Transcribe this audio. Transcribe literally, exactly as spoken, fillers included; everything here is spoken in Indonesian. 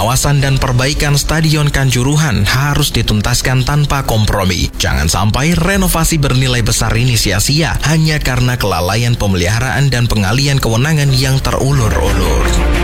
pengawasan dan perbaikan Stadion Kanjuruhan harus dituntaskan tanpa kompromi. Jangan sampai renovasi bernilai besar ini sia-sia hanya karena kelalaian pemeliharaan dan pengalian kewenangan yang terulur-ulur.